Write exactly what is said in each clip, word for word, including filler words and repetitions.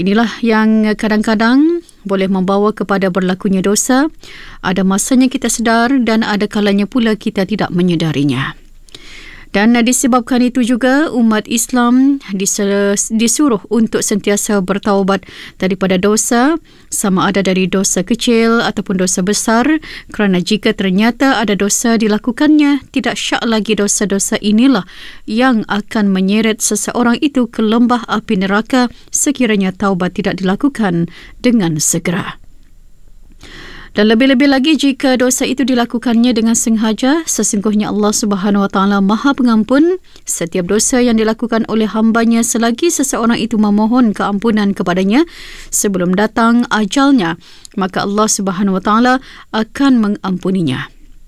Inilah yang kadang-kadang boleh membawa kepada berlakunya dosa. Ada masanya kita sedar dan ada kalanya pula kita tidak menyedarinya. Dan disebabkan itu juga umat Islam disuruh untuk sentiasa bertaubat daripada dosa, sama ada dari dosa kecil ataupun dosa besar, kerana jika ternyata ada dosa dilakukannya, tidak syak lagi dosa-dosa inilah yang akan menyeret seseorang itu ke lembah api neraka sekiranya taubat tidak dilakukan dengan segera. Dan lebih-lebih lagi jika dosa itu dilakukannya dengan sengaja, sesungguhnya Allah Subhanahu Wa Taala Maha Pengampun setiap dosa yang dilakukan oleh hambanya selagi seseorang itu memohon keampunan kepadanya sebelum datang ajalnya, maka Allah Subhanahu Wa Taala akan mengampuninya.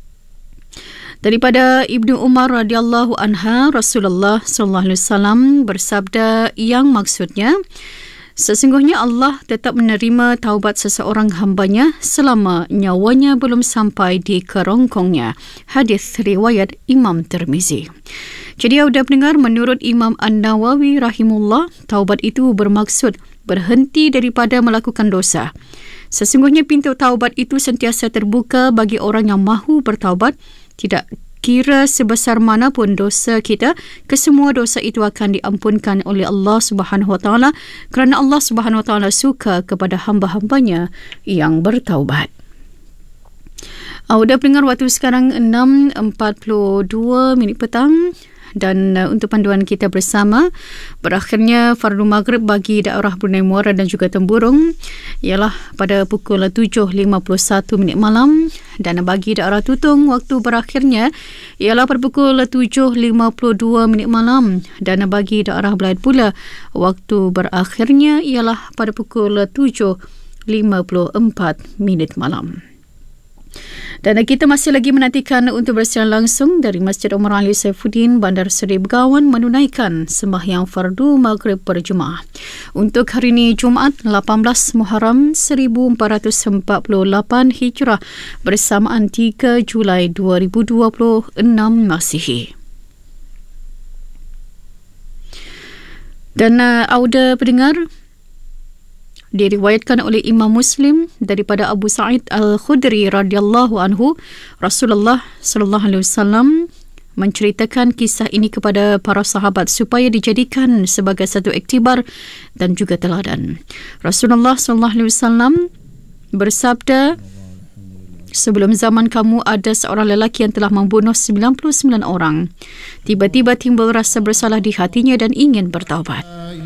Daripada Ibnu Umar radhiyallahu anha, Rasulullah sallallahu alaihi wasallam bersabda yang maksudnya, sesungguhnya Allah tetap menerima taubat seseorang hambanya selama nyawanya belum sampai di kerongkongnya. Hadis riwayat Imam Tirmizi. Jadi auda pendengar, menurut Imam An-Nawawi rahimullah, taubat itu bermaksud berhenti daripada melakukan dosa. Sesungguhnya pintu taubat itu sentiasa terbuka bagi orang yang mahu bertaubat. Tidak kira sebesar manapun dosa kita, kesemua dosa itu akan diampunkan oleh Allah Subhanahu Wa Taala kerana Allah Subhanahu Wa Taala suka kepada hamba-hambanya yang bertaubat. Sudah pendengar, waktu sekarang enam empat puluh dua minit petang. Dan uh, untuk panduan kita bersama, berakhirnya fardu maghrib bagi daerah Brunei Muara dan juga Temburong ialah pada pukul tujuh lima puluh satu minit malam, dan bagi daerah Tutong waktu berakhirnya ialah pada pukul tujuh lima puluh dua minit malam, dan bagi daerah Belait pula waktu berakhirnya ialah pada pukul tujuh lima puluh empat minit malam. Dan kita masih lagi menantikan untuk bersiaran langsung dari Masjid Umar Ali Saifuddin, Bandar Seri Begawan menunaikan sembahyang fardu maghrib berjemaah. Untuk hari ini Jumaat lapan belas Muharram seribu empat ratus empat puluh lapan Hijrah bersamaan tiga Julai dua ribu dua puluh enam Masihi. Dan uh, auda pendengar, diriwayatkan oleh Imam Muslim daripada Abu Sa'id Al-Khudri radhiyallahu anhu, Rasulullah sallallahu alaihi wasallam menceritakan kisah ini kepada para sahabat supaya dijadikan sebagai satu iktibar dan juga teladan. Rasulullah sallallahu alaihi wasallam bersabda, sebelum zaman kamu ada seorang lelaki yang telah membunuh sembilan puluh sembilan orang. Tiba-tiba timbul rasa bersalah di hatinya dan ingin bertaubat.